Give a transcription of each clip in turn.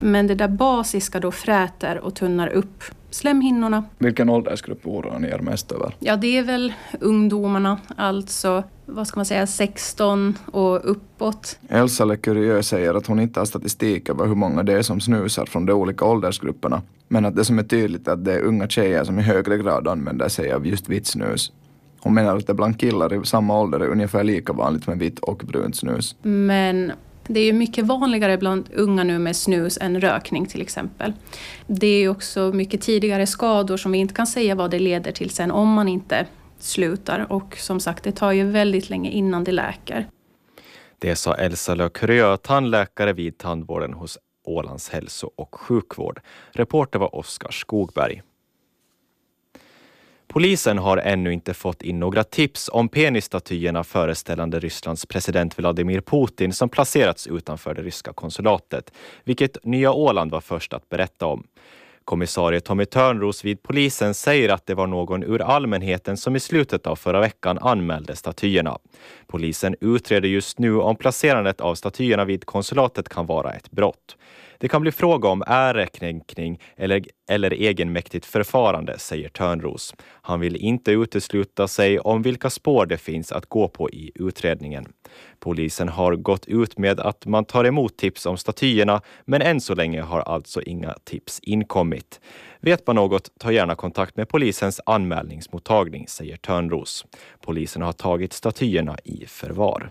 Men det där basiska då fräter och tunnar upp slemhinnorna. Vilken åldersgrupp oroar ni er mest över? Ja, det är väl ungdomarna, alltså 16 och uppåt. Elsa Le Curieux säger att hon inte har statistik över hur många det är som snusar från de olika åldersgrupperna. Men att det som är tydligt är att det är unga tjejer som i högre grad använder sig av just vitt snus. Hon menar att det bland killar i samma ålder är ungefär lika vanligt med vitt och brunt snus. Men det är ju mycket vanligare bland unga nu med snus än rökning till exempel. Det är också mycket tidigare skador som vi inte kan säga vad det leder till sen om man inte slutar. Och som sagt, det tar ju väldigt länge innan det läker. Det sa Elsa Le Curieux, tandläkare vid tandvården hos Ålands hälso- och sjukvård. Reporter var Oskar Skogberg. Polisen har ännu inte fått in några tips om penisstatyerna föreställande Rysslands president Vladimir Putin som placerats utanför det ryska konsulatet, vilket Nya Åland var först att berätta om. Kommissarie Tommy Törnros vid polisen säger att det var någon ur allmänheten som i slutet av förra veckan anmälde statyerna. Polisen utreder just nu om placerandet av statyerna vid konsulatet kan vara ett brott. Det kan bli fråga om ärekränkning eller egenmäktigt förfarande, säger Törnros. Han vill inte utesluta sig om vilka spår det finns att gå på i utredningen. Polisen har gått ut med att man tar emot tips om statyerna, men än så länge har alltså inga tips inkommit. Vet man något, ta gärna kontakt med polisens anmälningsmottagning, säger Törnros. Polisen har tagit statyerna i förvar.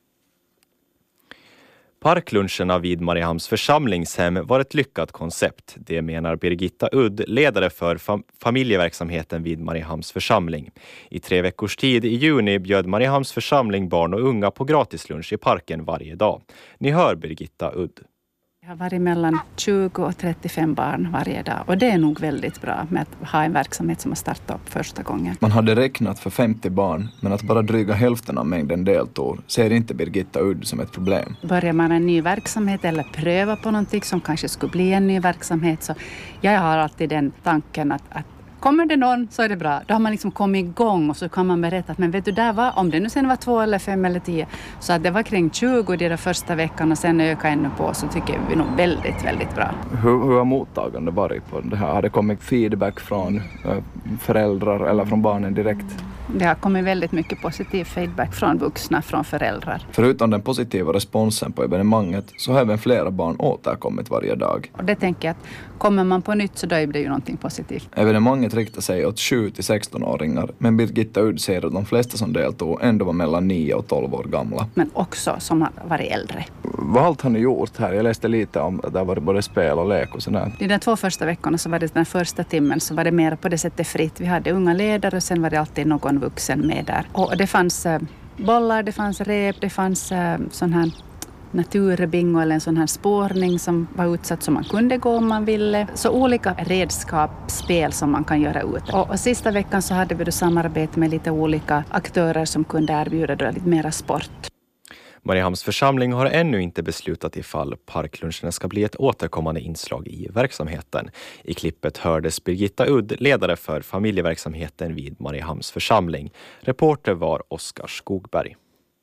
Parkluncherna vid Mariehamns församlingshem var ett lyckat koncept. Det menar Birgitta Udd, ledare för familjeverksamheten vid Mariehamns församling. I 3 veckors tid i juni bjöd Mariehamns församling barn och unga på gratislunch i parken varje dag. Ni hör Birgitta Udd. Det har varit mellan 20 och 35 barn varje dag och det är nog väldigt bra med att ha en verksamhet som har startat upp första gången. Man hade räknat för 50 barn, men att bara dryga hälften av mängden deltog ser inte Birgitta Udd som ett problem. Börjar man en ny verksamhet eller pröva på någonting som kanske skulle bli en ny verksamhet, så jag har alltid den tanken att kommer det någon så är det bra. Då har man liksom kommit igång och så kan man berätta att men vet du, där var, om det nu sen var 2 eller 5 eller 10, så att det var kring 20 den första veckan och sen öka ännu på, så tycker vi nog väldigt, väldigt bra. Hur har mottagande varit på det här? Har det kommit feedback från föräldrar eller från barnen direkt? Det har kommit väldigt mycket positiv feedback från vuxna, från föräldrar. Förutom den positiva responsen på evenemanget så har även flera barn återkommit varje dag. Och det tänker jag att kommer man på nytt så då är det ju någonting positivt. Evenemanget riktar sig åt 7-16-åringar, men Birgitta Udd säger att de flesta som deltog ändå var mellan 9 och 12 år gamla. Men också som har varit äldre. Vad allt har ni gjort här? Jag läste lite om att det var både spel och lek och sådär. I de 2 första veckorna så var det den första timmen så var det mer på det sättet fritt. Vi hade unga ledare och sen var det alltid någon vuxen med där. Och det fanns bollar, det fanns rep, det fanns sån här naturbingo eller en sån här spårning som var utsatt som man kunde gå om man ville. Så olika redskapsspel som man kan göra ut. Och sista veckan så hade vi då samarbete med lite olika aktörer som kunde erbjuda då lite mera sport. Mariehamns församling har ännu inte beslutat ifall parkluncherna ska bli ett återkommande inslag i verksamheten. I klippet hördes Birgitta Udd, ledare för familjeverksamheten vid Mariehamns församling. Reporter var Oskar Skogberg.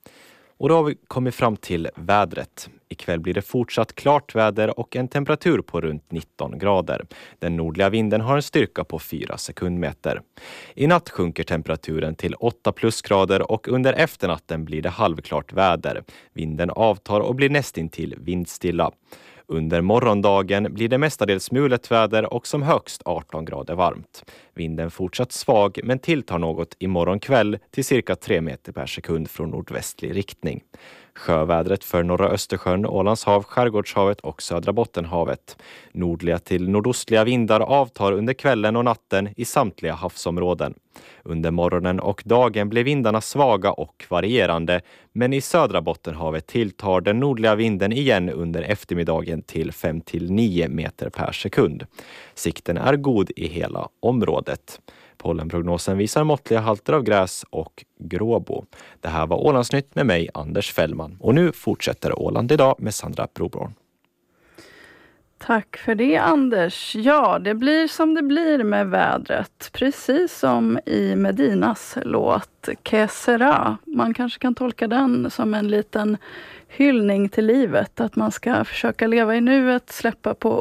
Och då har vi kommit fram till vädret. Ikväll blir det fortsatt klart väder och en temperatur på runt 19 grader. Den nordliga vinden har en styrka på 4 sekundmeter. I natt sjunker temperaturen till 8 plusgrader och under efternatten blir det halvklart väder. Vinden avtar och blir nästintill vindstilla. Under morgondagen blir det mestadels mulet väder och som högst 18 grader varmt. Vinden fortsatt svag men tilltar något i morgonkväll till cirka 3 meter per sekund från nordvästlig riktning. Sjövädret för norra Östersjön, Ålands hav, Skärgårdshavet och södra Bottenhavet. Nordliga till nordostliga vindar avtar under kvällen och natten i samtliga havsområden. Under morgonen och dagen blir vindarna svaga och varierande, men i södra Bottenhavet tilltar den nordliga vinden igen under eftermiddagen till 5-9 meter per sekund. Sikten är god i hela området. Pollenprognosen visar måttliga halter av gräs och gråbo. Det här var Ålandsnytt med mig, Anders Fällman. Och nu fortsätter Åland idag med Sandra Broborn. Tack för det, Anders. Ja, det blir som det blir med vädret. Precis som i Medinas låt Que sera. Man kanske kan tolka den som en liten hyllning till livet. Att man ska försöka leva i nuet, släppa på